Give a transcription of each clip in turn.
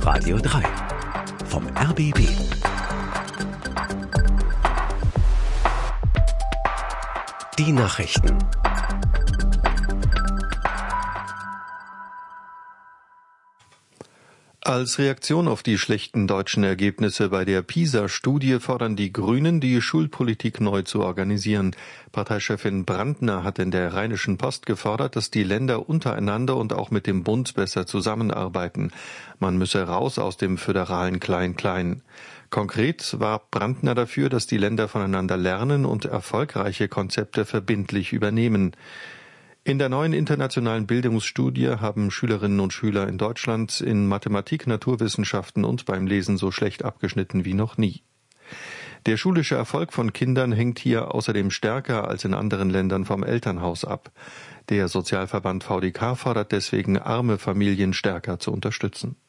Radio 3 vom RBB. Die Nachrichten. Als Reaktion auf die schlechten deutschen Ergebnisse bei der PISA-Studie fordern die Grünen, die Schulpolitik neu zu organisieren. Parteichefin Brandner hat in der Rheinischen Post gefordert, dass die Länder untereinander und auch mit dem Bund besser zusammenarbeiten. Man müsse raus aus dem föderalen Klein-Klein. Konkret warb Brandner dafür, dass die Länder voneinander lernen und erfolgreiche Konzepte verbindlich übernehmen. In der neuen internationalen Bildungsstudie haben Schülerinnen und Schüler in Deutschland in Mathematik, Naturwissenschaften und beim Lesen so schlecht abgeschnitten wie noch nie. Der schulische Erfolg von Kindern hängt hier außerdem stärker als in anderen Ländern vom Elternhaus ab. Der Sozialverband VDK fordert deswegen, arme Familien stärker zu unterstützen.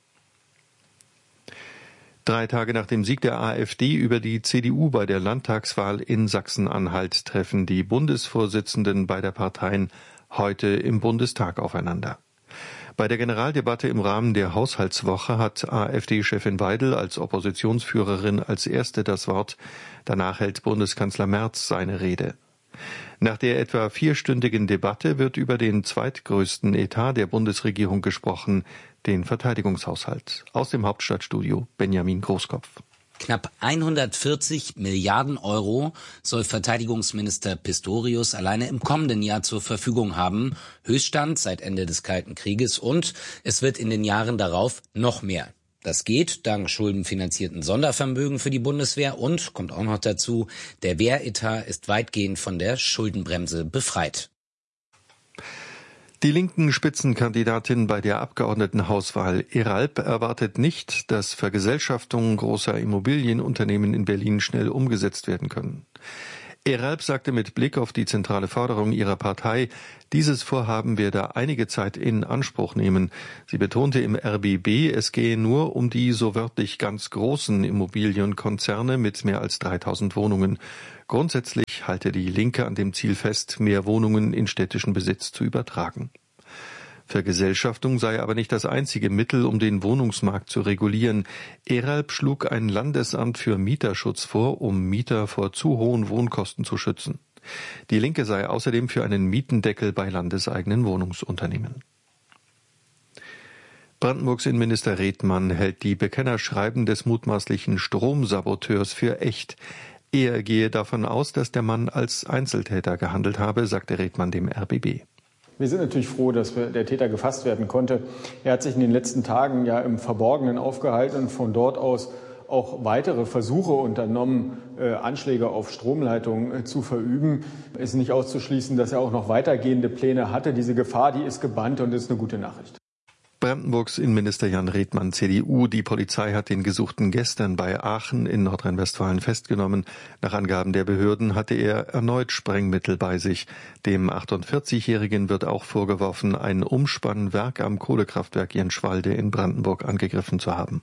3 Tage nach dem Sieg der AfD über die CDU bei der Landtagswahl in Sachsen-Anhalt treffen die Bundesvorsitzenden beider Parteien heute im Bundestag aufeinander. Bei der Generaldebatte im Rahmen der Haushaltswoche hat AfD-Chefin Weidel als Oppositionsführerin als erste das Wort. Danach hält Bundeskanzler Merz seine Rede. Nach der etwa 4-stündigen Debatte wird über den zweitgrößten Etat der Bundesregierung gesprochen, den Verteidigungshaushalt. Aus dem Hauptstadtstudio Benjamin Großkopf. Knapp 140 Milliarden Euro soll Verteidigungsminister Pistorius alleine im kommenden Jahr zur Verfügung haben. Höchststand seit Ende des Kalten Krieges, und es wird in den Jahren darauf noch mehr. Das geht dank schuldenfinanzierten Sondervermögen für die Bundeswehr und, kommt auch noch dazu, der Wehretat ist weitgehend von der Schuldenbremse befreit. Die linken Spitzenkandidatin bei der Abgeordnetenhauswahl Eralp erwartet nicht, dass Vergesellschaftungen großer Immobilienunternehmen in Berlin schnell umgesetzt werden können. Eralp sagte mit Blick auf die zentrale Forderung ihrer Partei, dieses Vorhaben werde einige Zeit in Anspruch nehmen. Sie betonte im RBB, es gehe nur um die so wörtlich ganz großen Immobilienkonzerne mit mehr als 3000 Wohnungen. Grundsätzlich halte die Linke an dem Ziel fest, mehr Wohnungen in städtischen Besitz zu übertragen. Vergesellschaftung sei aber nicht das einzige Mittel, um den Wohnungsmarkt zu regulieren. Eralp schlug ein Landesamt für Mieterschutz vor, um Mieter vor zu hohen Wohnkosten zu schützen. Die Linke sei außerdem für einen Mietendeckel bei landeseigenen Wohnungsunternehmen. Brandenburgs Innenminister Redmann hält die Bekennerschreiben des mutmaßlichen Stromsaboteurs für echt. Er gehe davon aus, dass der Mann als Einzeltäter gehandelt habe, sagte Redmann dem RBB. Wir sind natürlich froh, dass der Täter gefasst werden konnte. Er hat sich in den letzten Tagen ja im Verborgenen aufgehalten und von dort aus auch weitere Versuche unternommen, Anschläge auf Stromleitungen zu verüben. Es ist nicht auszuschließen, dass er auch noch weitergehende Pläne hatte. Diese Gefahr, die ist gebannt und ist eine gute Nachricht. Brandenburgs Innenminister Jan Redmann, CDU. Die Polizei hat den Gesuchten gestern bei Aachen in Nordrhein-Westfalen festgenommen. Nach Angaben der Behörden hatte er erneut Sprengmittel bei sich. Dem 48-Jährigen wird auch vorgeworfen, ein Umspannwerk am Kohlekraftwerk Jenschwalde in Brandenburg angegriffen zu haben.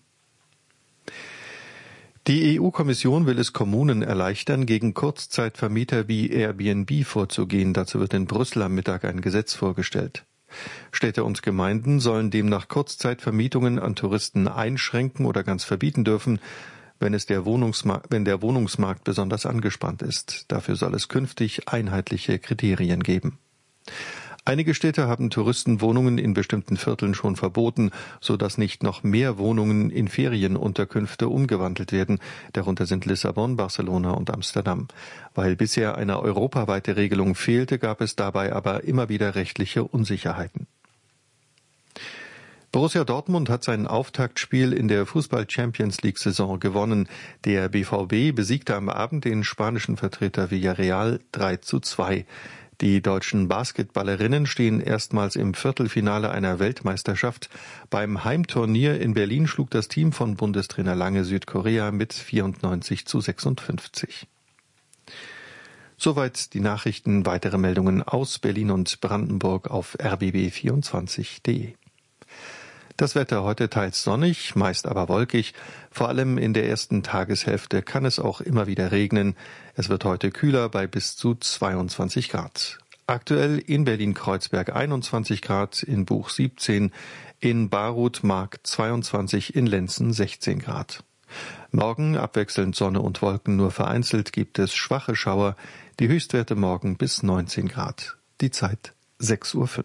Die EU-Kommission will es Kommunen erleichtern, gegen Kurzzeitvermieter wie Airbnb vorzugehen. Dazu wird in Brüssel am Mittag ein Gesetz vorgestellt. Städte und Gemeinden sollen demnach Kurzzeitvermietungen an Touristen einschränken oder ganz verbieten dürfen, wenn der Wohnungsmarkt besonders angespannt ist. Dafür soll es künftig einheitliche Kriterien geben. Einige Städte haben Touristenwohnungen in bestimmten Vierteln schon verboten, sodass nicht noch mehr Wohnungen in Ferienunterkünfte umgewandelt werden. Darunter sind Lissabon, Barcelona und Amsterdam. Weil bisher eine europaweite Regelung fehlte, gab es dabei aber immer wieder rechtliche Unsicherheiten. Borussia Dortmund hat sein Auftaktspiel in der Fußball-Champions-League-Saison gewonnen. Der BVB besiegte am Abend den spanischen Vertreter Villarreal 3:2. Die deutschen Basketballerinnen stehen erstmals im Viertelfinale einer Weltmeisterschaft. Beim Heimturnier in Berlin schlug das Team von Bundestrainer Lange Südkorea mit 94:56. Soweit die Nachrichten. Weitere Meldungen aus Berlin und Brandenburg auf rbb24.de. Das Wetter heute teils sonnig, meist aber wolkig. Vor allem in der ersten Tageshälfte kann es auch immer wieder regnen. Es wird heute kühler bei bis zu 22 Grad. Aktuell in Berlin-Kreuzberg 21 Grad, in Buch 17, in Baruth-Mark 22, in Lenzen 16 Grad. Morgen abwechselnd Sonne und Wolken, nur vereinzelt gibt es schwache Schauer. Die Höchstwerte morgen bis 19 Grad. Die Zeit 6:05 Uhr.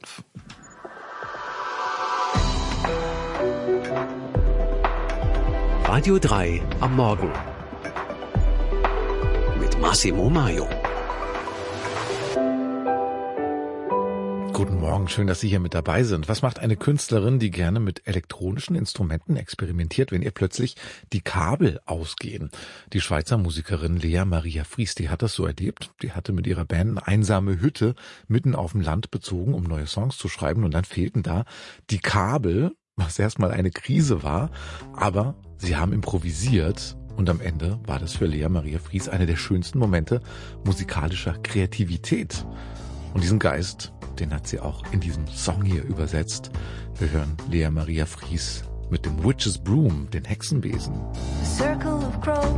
Radio 3 am Morgen mit Massimo Maio. Guten Morgen, schön, dass Sie hier mit dabei sind. Was macht eine Künstlerin, die gerne mit elektronischen Instrumenten experimentiert, wenn ihr plötzlich die Kabel ausgehen? Die Schweizer Musikerin Lea Maria Fries, die hat das so erlebt. Die hatte mit ihrer Band eine einsame Hütte mitten auf dem Land bezogen, um neue Songs zu schreiben. Und dann fehlten da die Kabel, was erstmal eine Krise war. Aber sie haben improvisiert. Und am Ende war das für Lea Maria Fries einer der schönsten Momente musikalischer Kreativität. Und diesen Geist, den hat sie auch in diesem Song hier übersetzt. Wir hören Lea Maria Fries mit dem Witch's Broom, den Hexenbesen.